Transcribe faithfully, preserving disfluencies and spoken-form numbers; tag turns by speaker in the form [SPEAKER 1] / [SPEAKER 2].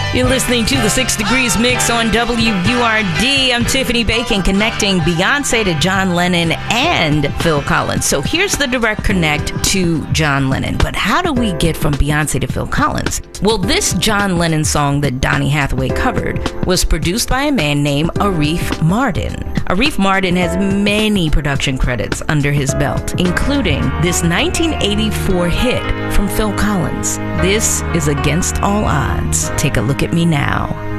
[SPEAKER 1] You're listening to the Six Degrees Mix on W U R D. I'm Tiffany Bacon, connecting Beyonce to John Lennon and Phil Collins. So here's the direct connect to John Lennon. But how do we get from Beyonce to Phil Collins? Well, this John Lennon song that Donny Hathaway covered was produced by a man named Arif Mardin. Arif Mardin has many production credits under his belt, including this nineteen eighty-four hit from Phil Collins. This is Against All Odds. Take a look at me now.